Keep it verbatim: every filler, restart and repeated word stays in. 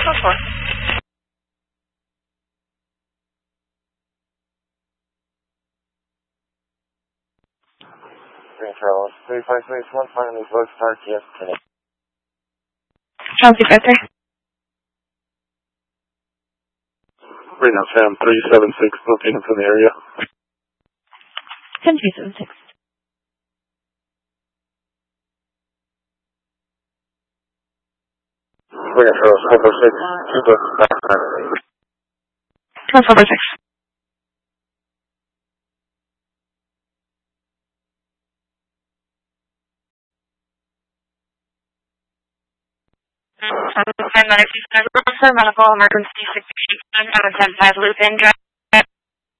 Code four. Green Charles, three five six one, finally vote start, yes, connect. Charles two five three. Green out Sam, three seven six, locating from the area. ten three seven six. Green Charles, four four six, two votes start. one four four six. Five medical medical emergency situation out of ten five loop in drive.